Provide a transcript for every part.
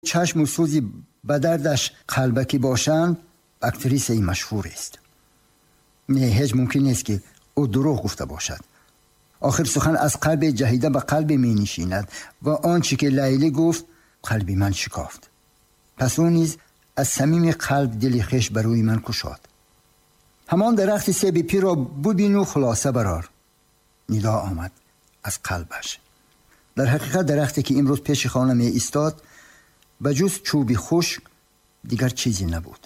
چشم و سوزی به دردش قلبکی باشند، اکتریس مشهور است. نه، هیچ ممکن نیست که او دروغ گفته باشد. آخر سخن از قلب جهیده به قلب می نشیند و آنچه که لیلی گفت قلب من شکافت. پس او نیز از صمیم قلب دل خویش بر روی من گشاد. همان درخت سیب پیر را ببین و خلاصه برار. ندا آمد از قلبش. در حقیقت درختی که امروز پیش خانه می ایستاد به جز چوبی خشک دیگر چیزی نبود.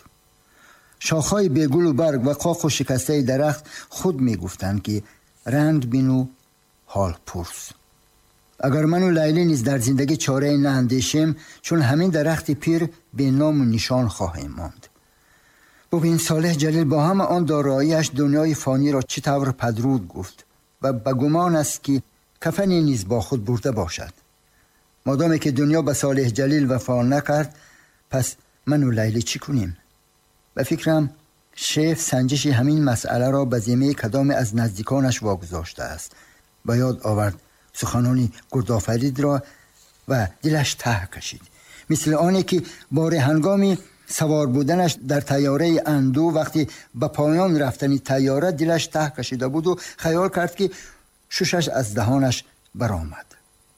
شاخهای بیگل و برگ و قاق و شکسته درخت خود می گفتند که رنگ بین و حال پرس. اگر من و لیلی نیز در زندگی چاره نه اندیشیم، چون همین درخت پیر به نام و نشان خواهیم ماند. ببین صالح جلیل با همه آن داراییش دنیای فانی را چطور پدرود گفت و به گمان است که کفنی نیز با خود برده باشد. مادامی که دنیا به صالح جلیل وفا نکرد، پس من و لیلی چی کنیم؟ به فکرم شیخ سنجش همین مسئله را به ذمه کدام از نزدیکانش واگذاشته است. به یاد آورد سخنانی گردآفرید را و دلش ته کشید، مثل آنی که بار هنگامی سوار بودنش در طیاره اندو وقتی به پایان رفتنی طیاره دلش ته کشیده بود و خیال کرد که ششش از دهانش برآمد.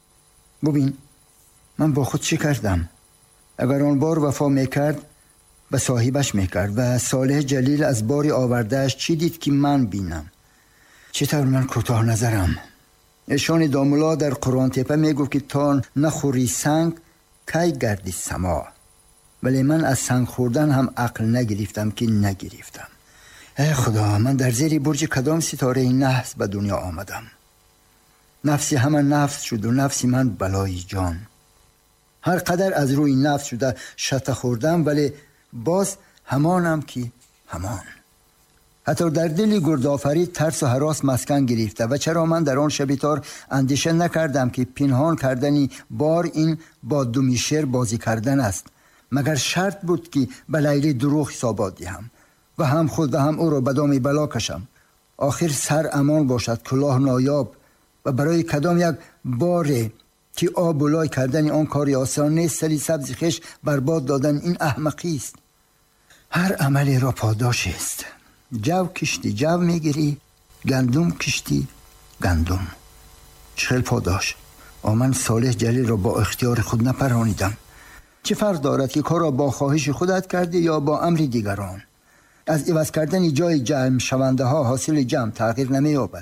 ببین من با خود چی کردم؟ اگر آن بار وفا میکرد به صاحبش میکرد و صالح جلیل از باری آوردهش چی دید که من بینم؟ چطور من کوتاه نظرم؟ اشان داملا در قرآن تپه میگفت که تا نخوری سنگ کی گردی سما، ولی من از سنگ خوردن هم عقل نگرفتم که نگرفتم. ای خدا، من در زیر برج کدام ستاره نحس به دنیا آمدم؟ نفسی همان نفس شد و نفسی من بلای جان. هر قدر از روی نفس شده شته خوردم، ولی باز همانم که همان. حتی در دل گردآفرید ترس و هراس مسکن گرفته و چرا من در آن شبیتار اندیشه نکردم که پنهان کردنی بار این با دومیشر بازی کردن است؟ مگر شرط بود که به لیلی دروغ حسابات دهم و هم خود و هم او را به دام بلا کشم؟ آخر سر امان باشد، کلاه نایاب، و برای کدام یک باره که آب و لای کردن آن کاری آسان نیست. سلی سبزی خش برباد دادن این احمقی است. هر عملی را پاداش است. جو کشتی جو میگیری، گندم کشتی گندم. چه پاداش؟ من صالح جلیل را با اختیار خود نپرانیدم. چه فرق دارد که کار را با خواهش خودت کردی یا با امر دیگران؟ از عوض کردن جای جمع شونده ها حاصل جمع تغییر نمی یابد.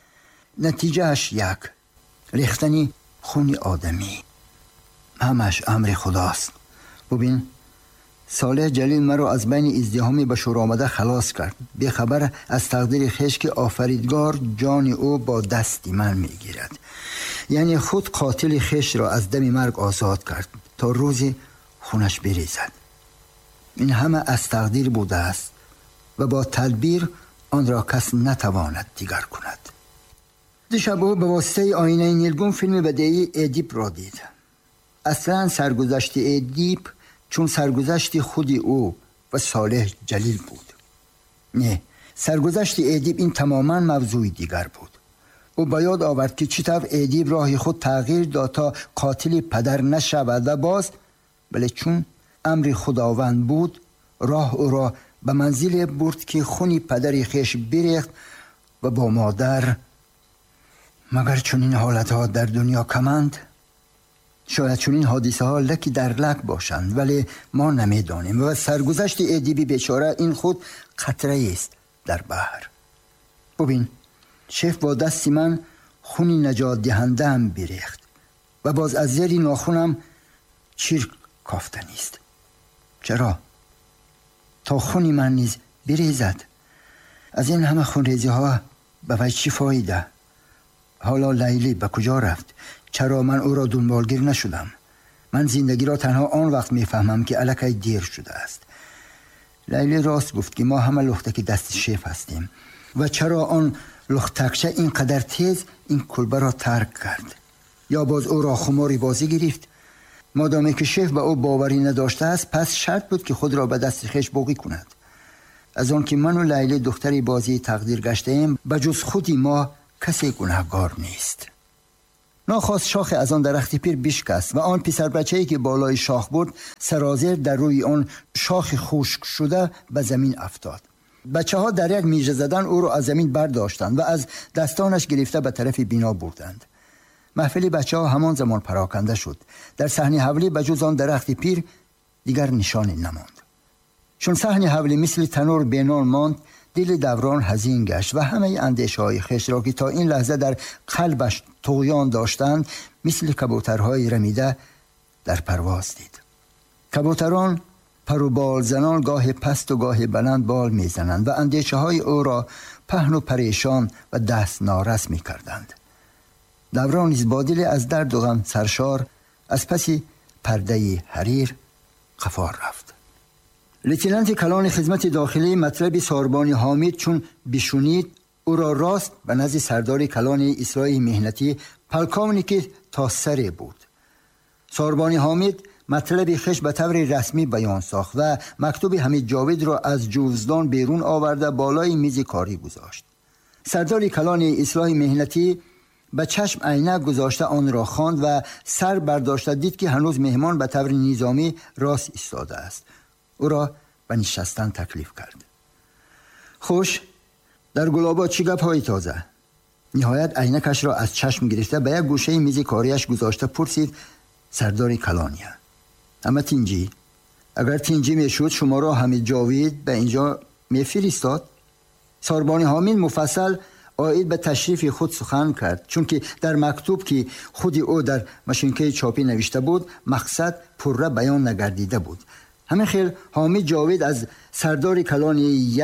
نتیجه اش یک، ریختنی خون آدمی. همش امر خداست. ببین صالح جلیل مرا از بین ازدحامی به شور آمده خلاص کرد، بی خبر از تقدیر خویش که آفریدگار جان او با دستی من میگیرد. یعنی خود قاتل خویش را از دم مرگ آزاد کرد تا روزی خونش بریزد. این همه از تقدیر بوده است و با تدبیر آن را کس نتواند دیگر کند. دیشب او به واسطه آینه نیلگون فیلم بدیعی ادیپ را دید. اصلا سرگذشت ادیپ چون سرگذشت خود او و صالح جلیل بود. نه، سرگذشت ادیپ این تماما موضوع دیگر بود. او به یاد آورد که چطور ادیپ راه خود تغییر داد تا قاتل پدر نشود و باز، ولی چون امر خداوند بود راه او را به منزل برد که خونی پدر خویش بریخت و با مادر. مگر چون این حالت ها در دنیا کمند؟ شاید چون این حادثه ها لکی در لک باشند، ولی ما نمیدانیم. و سرگذشت ادیبی بیچاره این خود قطره است در بحر. ببین شیخ با دستی من خونی نجات دهنده هم بریخت و باز از زیر ناخونم چیر کافتنی است. چرا؟ تا خونی من نیز بریزد. از این همه خونریزی ها به وجه چی فایده؟ حالا لیلی به کجا رفت؟ چرا من او را دنبالگیر نشدم؟ من زندگی را تنها آن وقت میفهمم که الکی دیر شده است. لیلی راست گفت که ما همه لختک دست شیف هستیم. و چرا آن لختکشه اینقدر تیز این کلبه را ترک کرد؟ یا باز او را خماری بازی گرفت؟ مادامی که شیف به او باوری نداشته است، پس شرط بود که خود را به دست خویش باقی کند. از آن که من و لیلی دختری بازی تقدیر گشته ایم، بجز خودی ما کسی گناهگار نیست. ناخواست شاخ از آن درخت پیر بشکست و آن پسر بچه‌ای که بالای شاخ بود سرازیر در روی آن شاخ خشک شده به زمین افتاد. بچه‌ها در یک میژه زدن او را از زمین برداشتند و از دستانش گرفته به طرف بنا بردند. محفل بچه‌ها همان زمان پراکنده شد. در صحن حولی به جز آن درخت پیر دیگر نشانی نماند. چون صحن حولی مثل تنور بینان ماند، دل دوران حزین گشت و همه اندیشه‌های خویش را که تا این لحظه در قلبش طغیان داشتند مثل کبوترهای رمیده در پرواز دید. کبوتران پر و بال زنان گاه پست و گاه بلند بال میزنند و اندیشه‌های او را پهن و پریشان و دست نارس می‌کردند. دوران نیز با دل از درد و غم سرشار از پسی پرده حریر قفار رفت. لتینانت کلان خدمت داخلی مطلب ساربانی حامد چون بشنید او را راست به نزد سردار کلان اصلاح مهنتی پلکاونیکی تا سر بود. ساربانی حامد مطلب خش به طور رسمی بیان ساخت و مکتوب حمید جاوید را از جوزدان بیرون آورده بالای میز کاری گذاشت. سردار کلان اصلاح مهنتی به چشم عینک گذاشته آن را خواند و سر برداشته دید که هنوز مهمان به طور نظامی راست ایستاده است. او را به نشستن تکلیف کرد. خوش، در گلابات چی گپ‌های تازه؟ نهایت عینکش را از چشم گرفته به یک گوشه میز کاریش گذاشته پرسید سردار کلانیه. اما تینجی، اگر تینجی میشد شما را حمید جاوید به اینجا میفرستاد؟ ساربانی حامد مفصل عاید به تشریف خود سخن کرد، چون که در مکتوب که خود او در ماشینکه چاپی نوشته بود مقصد پره بیان نگردیده بود. همین خیل حمید جاوید از سردار کلانی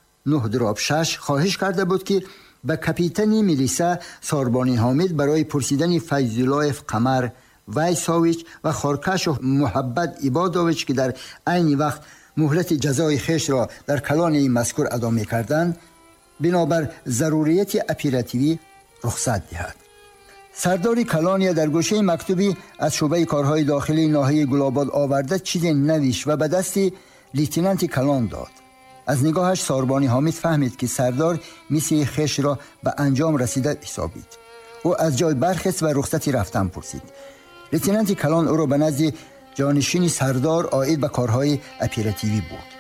9-6 خواهش کرده بود که به کپیتانی میلیسا ساربانی حامد برای پرسیدن فیض‌الله قمر وایساویچ و خارکش و محبت ایبادویچ که در عین وقت مهلت جزای خیش را در کلان مذکور ادا می‌کردند بنابر ضروریت اپراتیوی رخصت دهد. سردار کلانیا در گوشه مکتوبی از شعبه کارهای داخلی ناحیه گلاباد آورده چیزی نوشت و به دست لیتنانت کلان داد. از نگاهش ساربانی حامد فهمید که سردار میسی خیش را به انجام رسیده حسابید. او از جای برخاست و رخصتی رفتن پرسید. لیتنانت کلان او را به نزد جانشین سردار عاید به کارهای اپراتیوی برد.